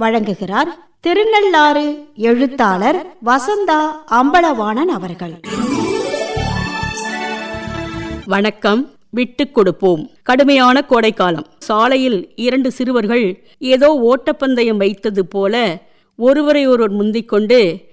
வழங்குகிறார் திருநள்ளாறு எழுத்தாளர் வசந்தா அம்பலவாணன் அவர்கள். வணக்கம். விட்டுக் கொடுப்போம். கடுமையான கோடைக்காலம். சாலையில் 2 சிறுவர்கள் ஏதோ ஓட்டப்பந்தயம் வைத்தது போல ஒருவரை ஒருவர் முந்திக்கொண்டு